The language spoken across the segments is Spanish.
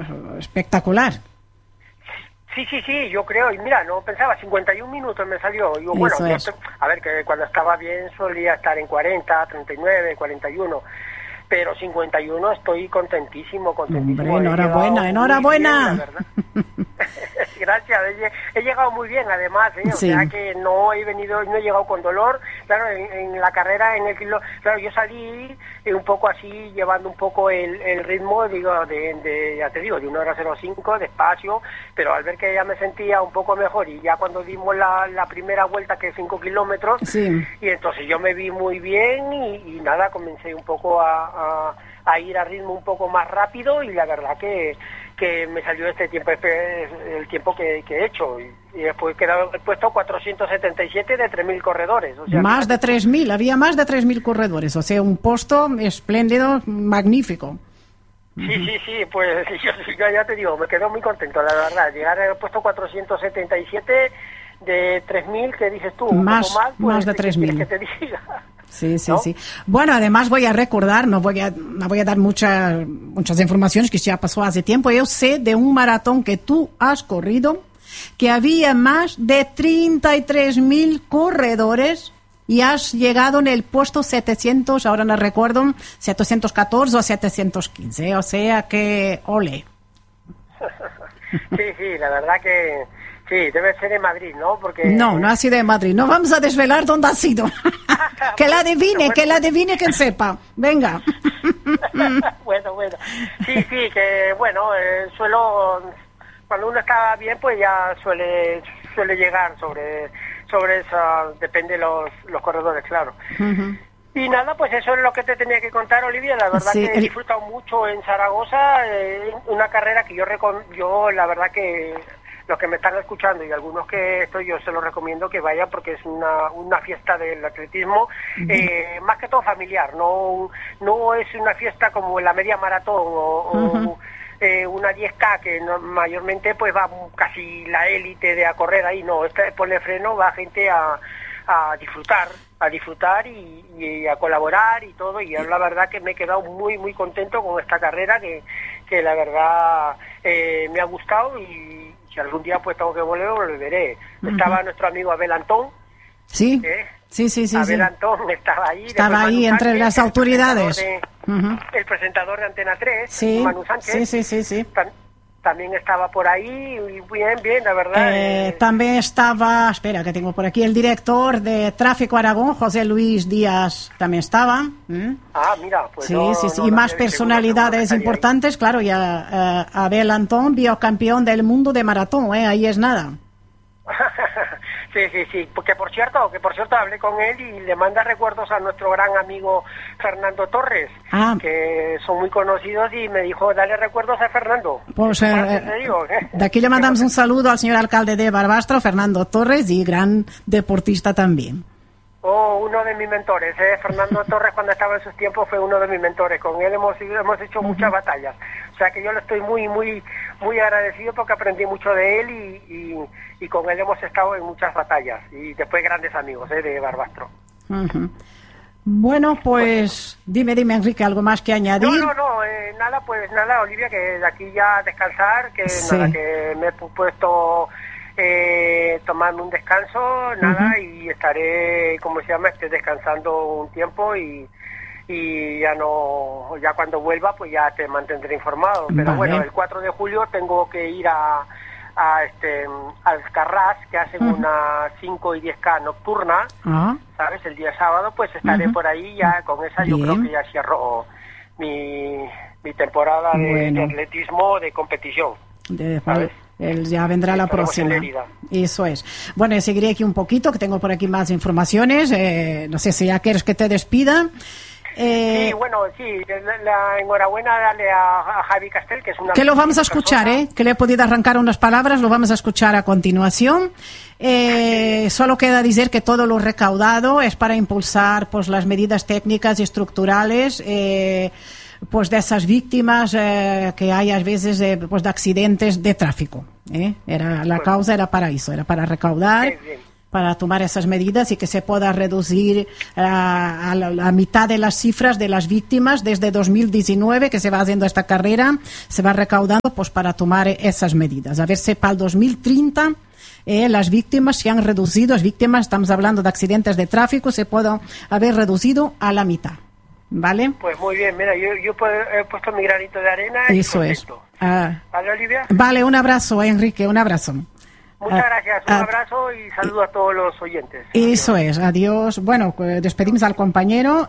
espectacular. Sí, yo creo, y mira, no pensaba, 51 minutos me salió. Digo, bueno, a ver, que cuando estaba bien solía estar en 40, 39, 41, pero 51 estoy contentísimo. Hombre, enhorabuena. Bien, gracias, he llegado muy bien además, Sí. O sea que no he llegado con dolor, claro, en la carrera, claro, yo salí un poco así, llevando un poco el ritmo, ya te digo, de 1:05, despacio, pero al ver que ya me sentía un poco mejor, y ya cuando dimos la primera vuelta, que es 5 kilómetros, sí. Y entonces yo me vi muy bien, y nada, comencé un poco a ir a ritmo un poco más rápido, y la verdad que me salió este tiempo, el tiempo que he hecho, y después he puesto 477 de 3.000 corredores. O sea, más de 3.000, había más de 3.000 corredores, o sea, un posto espléndido, magnífico. Sí, pues yo ya te digo, me quedo muy contento, la verdad, llegar al puesto 477 de 3.000, que dices tú, más, un poco más, pues, más de 3.000. que te diga. Sí. ¿No? Sí. Bueno, además voy a recordar, no voy a dar muchas informaciones que ya pasó hace tiempo. Yo sé de un maratón que tú has corrido, que había más de 33.000 corredores y has llegado en el puesto 700, ahora no recuerdo, 714 o 715, o sea que ole. Sí, la verdad que sí, debe ser en Madrid, ¿no? Porque No ha sido en Madrid. No vamos a desvelar dónde ha sido. Que la adivine quien sepa. Venga. Bueno. Sí, que bueno, cuando uno está bien, pues ya suele llegar sobre esa, depende los corredores, claro. Uh-huh. Y nada, pues eso es lo que te tenía que contar, Olivia. La verdad que he disfrutado mucho en Zaragoza, una carrera que yo la verdad que los que me están escuchando y algunos que yo se los recomiendo que vayan, porque es una fiesta del atletismo, más que todo familiar, no es una fiesta como la media maratón o una 10K que mayormente pues va casi la élite de a correr ahí, no, pone freno, va gente a disfrutar y a colaborar y todo, y la verdad que me he quedado muy muy contento con esta carrera que la verdad me ha gustado, y si algún día pues tengo que volveré. Estaba nuestro amigo Abel Antón. Sí. Sí. Abel Antón estaba ahí. Estaba ahí entre Sánchez, las autoridades. El presentador de Antena 3, sí. Manu Sánchez. Sí. También estaba por ahí, y bien, la verdad. También estaba, espera, que tengo por aquí el director de Tráfico Aragón, José Luis Díaz, también estaba. Mira, pues sí, y más personalidades importantes, claro, y Abel Antón, biocampeón del mundo de maratón, ahí es nada. Sí, porque por cierto hablé con él y le manda recuerdos a nuestro gran amigo Fernando Torres, que son muy conocidos, y me dijo, dale recuerdos a Fernando. Pues de aquí le mandamos un saludo al señor alcalde de Barbastro, Fernando Torres, y gran deportista también. Uno de mis mentores, Fernando Torres, cuando estaba en sus tiempos, fue uno de mis mentores. Con él hemos hecho muchas batallas. O sea que yo le estoy muy, muy, muy agradecido, porque aprendí mucho de él, y con él hemos estado en muchas batallas. Y después grandes amigos de Barbastro. Uh-huh. Bueno, pues dime, Enrique, ¿algo más que añadir? Nada, Olivia, que de aquí ya descansar, que que me he puesto... tomarme un descanso, y estaré, descansando un tiempo, y ya cuando vuelva pues ya te mantendré informado. Pero bueno, el 4 de julio tengo que ir a Alcarrás, que hacen una 5 y 10K nocturna, ¿sabes? El día sábado, pues estaré por ahí, ya con esa yo creo que ya cierro mi temporada de atletismo de competición, ¿sabes? Ya vendrá la próxima. Eso es. Bueno, seguiré aquí un poquito, que tengo por aquí más informaciones. No sé si ya quieres que te despida. La enhorabuena dale a Javi Castel, que es una... Que lo vamos a escuchar, que le he podido arrancar unas palabras, lo vamos a escuchar a continuación. Solo queda decir que todo lo recaudado es para impulsar pues las medidas técnicas y estructurales pues de esas víctimas que hay a veces de accidentes de tráfico. La causa era para eso, era para recaudar para tomar esas medidas y que se pueda reducir a la mitad de las cifras de las víctimas desde 2019 que se va haciendo esta carrera, se va recaudando pues para tomar esas medidas. A ver si para el 2030 las víctimas se han reducido, las víctimas, estamos hablando de accidentes de tráfico, se pueden haber reducido a la mitad. ¿Vale? Pues muy bien, mira, yo he puesto mi granito de arena. Eso es. ¿Vale, Olivia? Vale, un abrazo, Enrique, un abrazo. Muchas gracias, un abrazo y saludo a todos los oyentes. Eso es, adiós. Bueno, despedimos al compañero.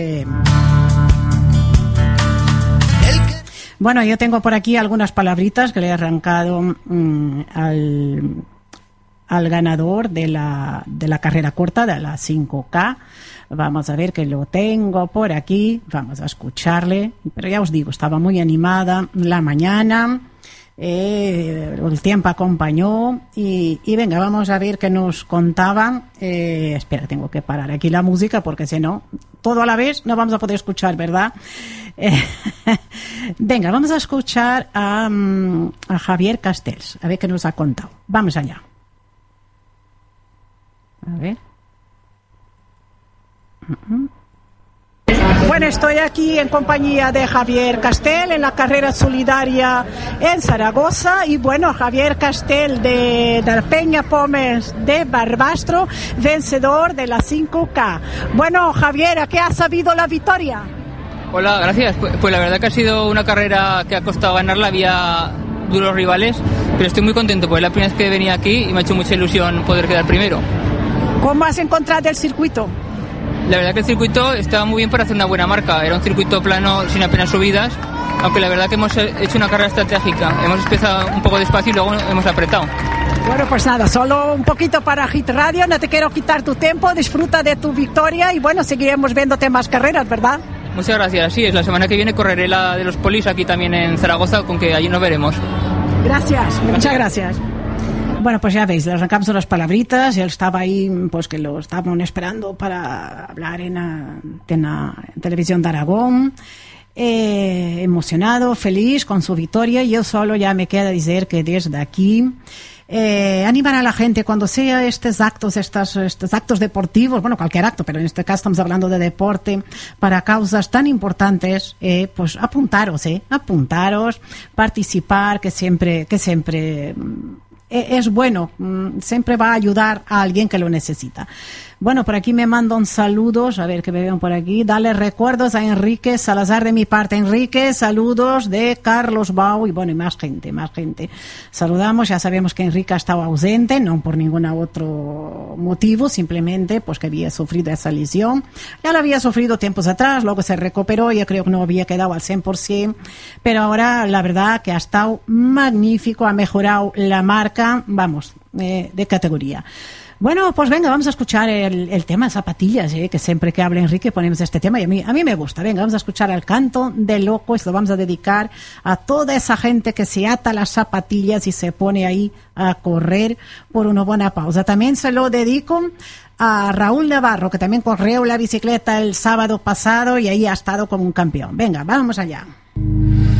Bueno, yo tengo por aquí algunas palabritas que le he arrancado al ganador de la carrera corta, de la 5K. Vamos a ver que lo tengo por aquí, vamos a escucharle, pero ya os digo, estaba muy animada la mañana, el tiempo acompañó y venga, vamos a ver qué nos contaban. Espera, tengo que parar aquí la música porque si no, todo a la vez no vamos a poder escuchar, ¿verdad? Venga, vamos a escuchar a Javier Castells, a ver qué nos ha contado. Vamos allá. A ver. Bueno, estoy aquí en compañía de Javier Castel en la carrera solidaria en Zaragoza y bueno, Javier Castel de la Peña Pómez de Barbastro, vencedor de la 5K. Bueno, Javier, ¿a qué ha sabido la victoria? Hola, gracias. Pues la verdad que ha sido una carrera que ha costado ganarla, había duros rivales, pero estoy muy contento porque es la primera vez que venía aquí y me ha hecho mucha ilusión poder quedar primero. ¿Cómo has encontrado el circuito? La verdad que el circuito estaba muy bien para hacer una buena marca. Era un circuito plano sin apenas subidas, aunque la verdad que hemos hecho una carrera estratégica. Hemos empezado un poco despacio y luego hemos apretado. Bueno, pues nada, solo un poquito para Hit Radio. No te quiero quitar tu tiempo. Disfruta de tu victoria y bueno, seguiremos viéndote más carreras, ¿verdad? Muchas gracias. Sí, es la semana que viene correré la de los polis aquí también en Zaragoza, con que allí nos veremos. Gracias, muchas gracias. Bueno, pues ya veis, le arrancamos unas palabritas. Él estaba ahí, pues que lo estaban esperando para hablar en Televisión de Aragón. Emocionado, feliz con su victoria. Yo solo ya me queda decir que desde aquí animar a la gente cuando sea estos actos deportivos, bueno, cualquier acto, pero en este caso estamos hablando de deporte para causas tan importantes, pues apuntaros, participar, que siempre es bueno, siempre va a ayudar a alguien que lo necesita. Bueno, por aquí me mandan saludos, a ver que me vean por aquí. Dale recuerdos a Enrique Salazar de mi parte. Enrique, saludos de Carlos Bau y bueno, y más gente. Saludamos, ya sabemos que Enrique ha estado ausente, no por ningún otro motivo, simplemente pues que había sufrido esa lesión. Ya la había sufrido tiempos atrás, luego se recuperó, yo creo que no había quedado al 100%, pero ahora la verdad que ha estado magnífico, ha mejorado la marca, vamos, de categoría. Bueno, pues venga, vamos a escuchar el tema zapatillas, que siempre que habla Enrique ponemos este tema y a mí me gusta. Venga, vamos a escuchar el canto de loco y se lo vamos a dedicar a toda esa gente que se ata las zapatillas y se pone ahí a correr por una buena pausa. También se lo dedico a Raúl Navarro, que también corrió la bicicleta el sábado pasado y ahí ha estado como un campeón. Venga, vamos allá.